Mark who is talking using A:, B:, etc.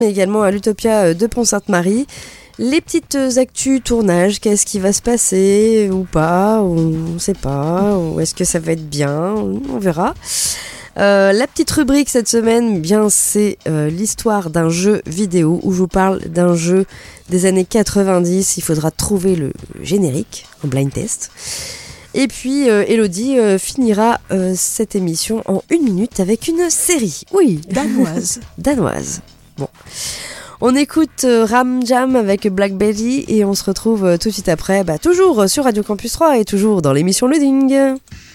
A: mais également à l'Utopia de Pont-Sainte-Marie. Les petites actus tournage, qu'est-ce qui va se passer ou pas, on ne sait pas, ou est-ce que ça va être bien, on verra. La petite rubrique cette semaine, bien c'est l'histoire d'un jeu vidéo où je vous parle d'un jeu des années 90. Il faudra trouver le générique en blind test. Et puis Elodie finira cette émission en 1 minute avec une série. Oui, danoise. Bon. On écoute Ram Jam avec Black Betty et on se retrouve tout de suite après, toujours sur Radio Campus 3 et toujours dans l'émission Loading.